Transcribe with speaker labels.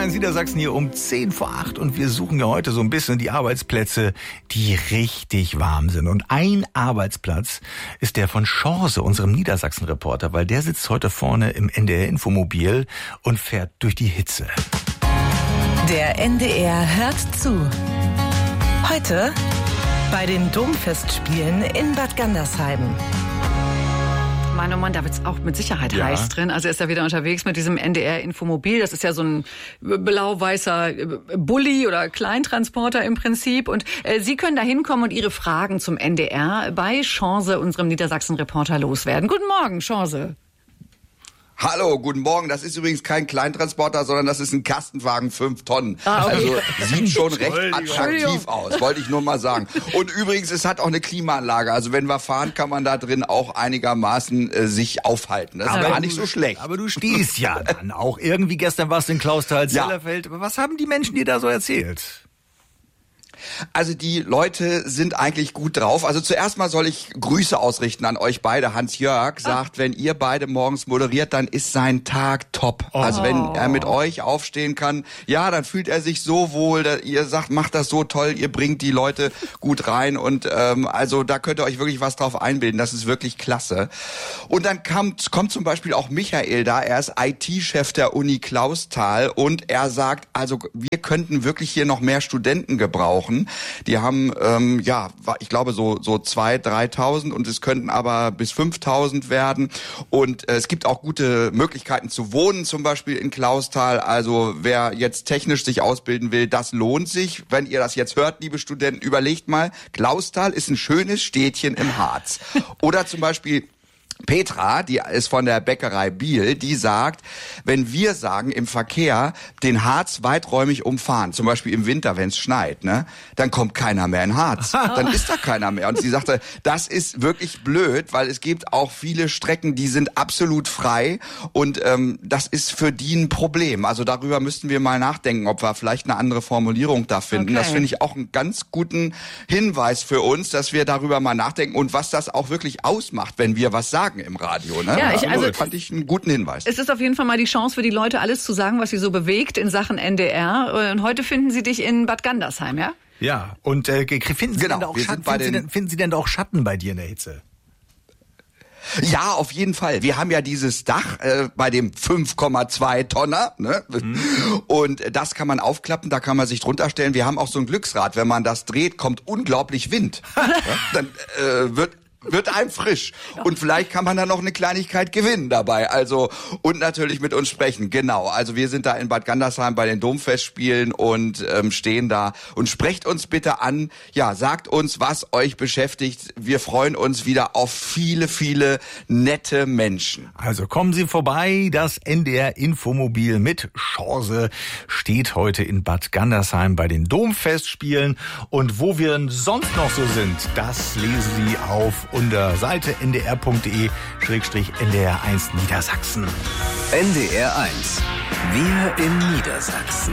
Speaker 1: 1 Niedersachsen hier um 7:10 und wir suchen ja heute so ein bisschen die Arbeitsplätze, die richtig warm sind. Und ein Arbeitsplatz ist der von Chance, unserem Niedersachsen-Reporter, weil der sitzt heute vorne im NDR-Infomobil und fährt durch die Hitze.
Speaker 2: Der NDR hört zu. Heute bei den Domfestspielen in Bad Gandersheim.
Speaker 3: Mann, oh Mann, da wird's auch mit Sicherheit heiß drin. Also er ist ja wieder unterwegs mit diesem NDR-Infomobil. Das ist ja so ein blau-weißer Bulli oder Kleintransporter im Prinzip. Und Sie können da hinkommen und Ihre Fragen zum NDR bei Chance, unserem Niedersachsen-Reporter, loswerden. Guten Morgen, Chance.
Speaker 4: Hallo, guten Morgen. Das ist übrigens kein Kleintransporter, sondern das ist ein Kastenwagen 5 Tonnen.
Speaker 3: Ah, okay.
Speaker 4: Also sieht schon recht attraktiv aus, wollte ich nur mal sagen. Und übrigens, es hat auch eine Klimaanlage. Also wenn wir fahren, kann man da drin auch einigermaßen sich aufhalten. Das ist gar nicht so schlecht.
Speaker 1: Aber du stehst ja dann auch irgendwie. Gestern warst du in Clausthal-Zellerfeld. Ja. Was haben die Menschen dir da so erzählt?
Speaker 4: Also die Leute sind eigentlich gut drauf. Also zuerst mal soll ich Grüße ausrichten an euch beide. Hans-Jörg sagt, wenn ihr beide morgens moderiert, dann ist sein Tag top. Oh. Also wenn er mit euch aufstehen kann, ja, dann fühlt er sich so wohl. Ihr sagt, macht das so toll, ihr bringt die Leute gut rein. Und also da könnt ihr euch wirklich was drauf einbilden. Das ist wirklich klasse. Und dann kommt zum Beispiel auch Michael da. Er ist IT-Chef der Uni Clausthal und er sagt, also wir könnten wirklich hier noch mehr Studenten gebrauchen. Die haben, ich glaube so 2.000, 3.000 und es könnten aber bis 5.000 werden. Und es gibt auch gute Möglichkeiten zu wohnen, zum Beispiel in Clausthal. Also wer jetzt technisch sich ausbilden will, das lohnt sich. Wenn ihr das jetzt hört, liebe Studenten, überlegt mal, Clausthal ist ein schönes Städtchen im Harz. Oder zum Beispiel Petra, die ist von der Bäckerei Biel, die sagt, wenn wir sagen im Verkehr den Harz weiträumig umfahren, zum Beispiel im Winter, wenn es schneit, ne, dann kommt keiner mehr in Harz. Dann ist da keiner mehr. Und sie sagte, das ist wirklich blöd, weil es gibt auch viele Strecken, die sind absolut frei und das ist für die ein Problem. Also darüber müssten wir mal nachdenken, ob wir vielleicht eine andere Formulierung da finden. Okay. Das finde ich auch einen ganz guten Hinweis für uns, dass wir darüber mal nachdenken und was das auch wirklich ausmacht, wenn wir was sagen im Radio, ne?
Speaker 3: Ja,
Speaker 4: fand ich einen guten Hinweis.
Speaker 3: Es ist auf jeden Fall mal die Chance für die Leute, alles zu sagen, was sie so bewegt in Sachen NDR. Und heute finden sie dich in Bad Gandersheim, ja?
Speaker 1: Ja, und finden Sie denn da auch Schatten bei dir in der Hitze?
Speaker 4: Ja, auf jeden Fall. Wir haben ja dieses Dach bei dem 5,2 Tonner, ne? Und das kann man aufklappen, da kann man sich drunter stellen. Wir haben auch so ein Glücksrad. Wenn man das dreht, kommt unglaublich Wind. Dann wird einem frisch. Und vielleicht kann man da noch eine Kleinigkeit gewinnen dabei. Also, und natürlich mit uns sprechen. Genau. Also wir sind da in Bad Gandersheim bei den Domfestspielen und stehen da. Und sprecht uns bitte an. Ja, sagt uns, was euch beschäftigt. Wir freuen uns wieder auf viele, viele nette Menschen.
Speaker 1: Also kommen Sie vorbei. Das NDR-Infomobil mit Chance steht heute in Bad Gandersheim bei den Domfestspielen. Und wo wir sonst noch so sind, das lesen Sie auf unter Seite ndr.de/NDR1 Niedersachsen.
Speaker 5: NDR 1. Wir in Niedersachsen.